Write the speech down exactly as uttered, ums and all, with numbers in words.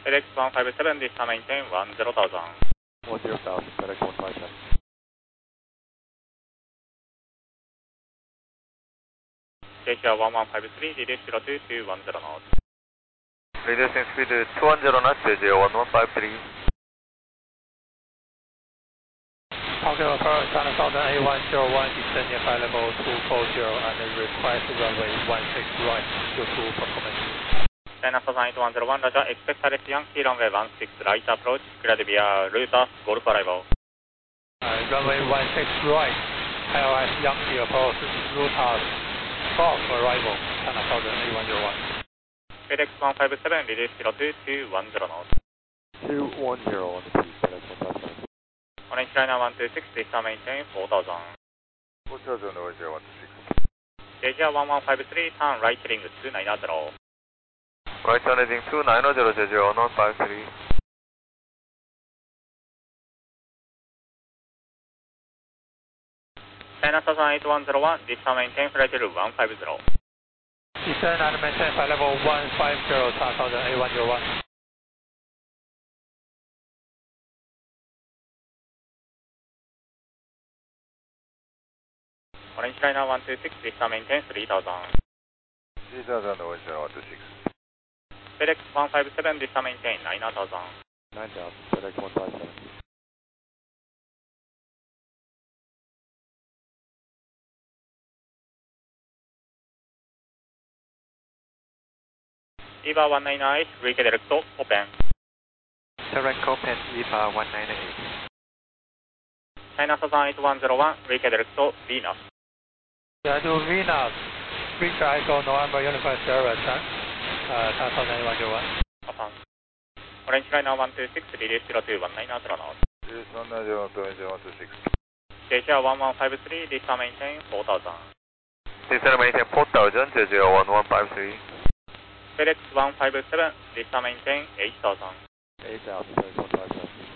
FedEx one five seven, this time maintain one zero thousand. one zero thousand, FedEx one five seven. J T R one one five three, reduce zero two to one zero knots. Reducing speed to two one zero knots, J J one one five three. Okay, Apollo China Southern A one zero one, descending high level two forty and request runway one six right to two performance. China Southern eight one zero one, Roger, expect Alex Yankee runway one six right approach, cleared via Ruta, Golf arrival. Uh, runway one six right, I L S Yankee approach, Ruta, Golf arrival, China Southern A one zero one. FedEx one five seven, reduce zero two to one zero knots. two one zero on the T, FedEx one five seven. Orange China one two six, this time maintain four thousand. four thousand, Orange one two six. J T R one one five three, turn right heading two nine zero. Right turn heading two nine zero, J J one one five three. China Southern eight one zero one, this time maintain flight level one five zero. Descend and maintain flight level one five zero, China Southern A one zero one. Orange China one two six, this time maintain three thousand. three thousand, Orange one two six. FedEx one five seven, this time maintain nine thousand. nine thousand, FedEx one five seven. E V A one nine eight, Wicked Electro, open. Direct open, E V A one nine eight. China Southern eight one zero one, Wicked Electro, Venus. Yeah, to Venus, Victor Echo November Uniform Sierra, uh, China Southern A one zero one. Upon. Orange China one two six, release zero two one nine zero knots. Release one nine zero, Orange one two six. J T R one one five three, this time maintain four thousand. This time maintain four thousand, J J one one five three. FedEx one five seven, this time maintain eight thousand. eight thousand, FedEx one